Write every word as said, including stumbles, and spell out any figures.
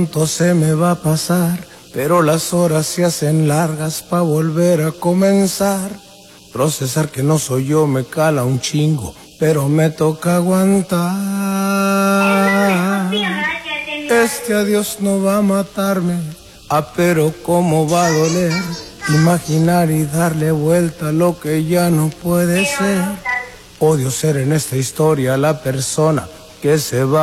Pronto se me va a pasar, pero las horas se hacen largas pa' volver a comenzar. Procesar que no soy yo me cala un chingo, pero me toca aguantar. Este adiós no va a matarme, ah, pero cómo va a doler. Imaginar y darle vuelta a lo que ya no puede ser. Odio ser en esta historia la persona que se va